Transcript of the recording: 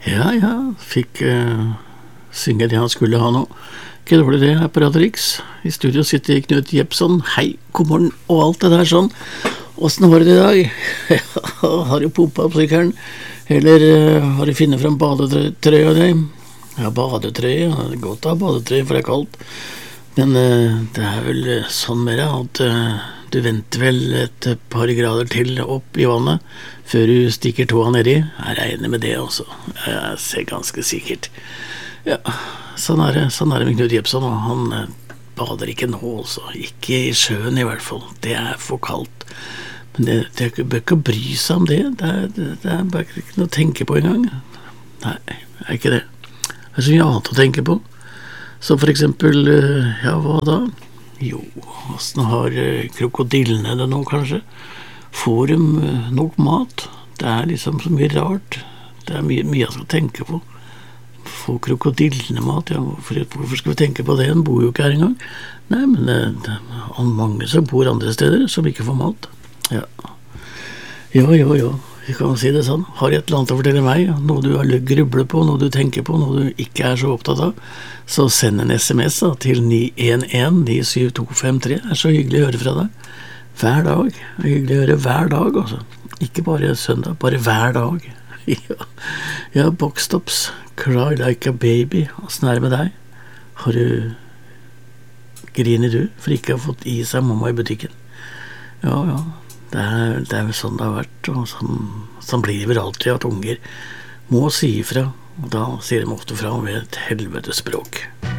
Ja, ja, fikk synge det han skulle ha nå. Ikke dårlig det her på Radio Rix. I studio sitter Knut Jepson. Hei, god morgen og alt det der sånn. Hvordan var det i dag? Har du pumpa opp sykkelen? Eller har du finnet frem badetrøya di? Ja, badetrøya. Det er godt å ha badetrøya, for det er kaldt. Men det er vel sånn mer at du venter vel et par grader til opp i vannet før du stikker tåa nedi. Jeg regner med det også. Jeg ser ganske sikkert. Ja, sånn er det med Knut Jepson. Han bader ikke nå, altså. Ikke i sjøen i hvert fall. Det er for kaldt. Men det bør ikke bry seg om det. Det er bare ikke noe å tenke på engang. Nei, det er ikke det. Det er så mye annet å tenke på. Så for eksempel, ja, hva da? Jo, hvordan har krokodillene det nå, kanskje? Får de nok mat? Det er liksom så mye rart. Det er mye jeg skal tenke på. Får krokodillene mat? Ja, hvorfor skal vi tenke på det? Den bor jo ikke her engang. Nei, men det er mange som bor andre steder som ikke får mat. Ja, vi kan si det sånn. Har du et eller annet å fortelle meg, noe du har grublet på, noe du tenker på, noe du ikke er så opptatt av, så send en SMS da, til 911-97253. Det er så hyggelig å høre fra deg. Hver dag. Det er hyggelig å høre hver dag, altså. Ikke bare søndag, bare hver dag. Ja, Boxtops, Cry Like a Baby. Hvordan er det med deg? Har du griner du for ikke å ha fått i seg mamma i butikken? Ja, det er sånn det har vært, og sånn blir det vel alltid at unger må si ifra, og da sier de ofte fra med et helvetespråk.